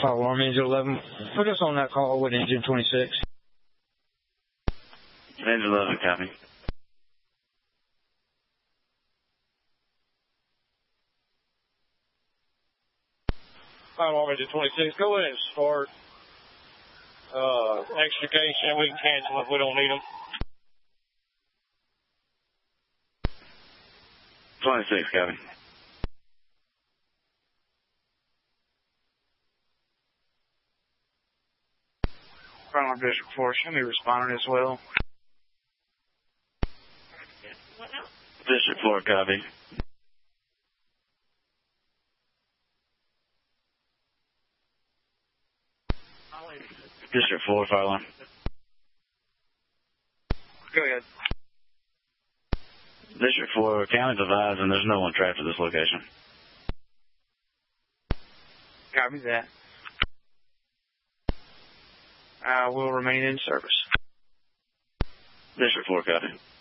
Fire alarm, engine 11. Put us on that call with engine 26. Engine 11, copy. Fire alarm, engine 26. Go ahead and start. Extrication, we can cancel if we don't need them. 26, copy. Fire alarm, District 4. Show me responding as well. District 4, copy. District 4, fire alarm. Go ahead. District 4, county's advised, and there's no one trapped at this location. Copy that. Will remain in service. District 4, copy.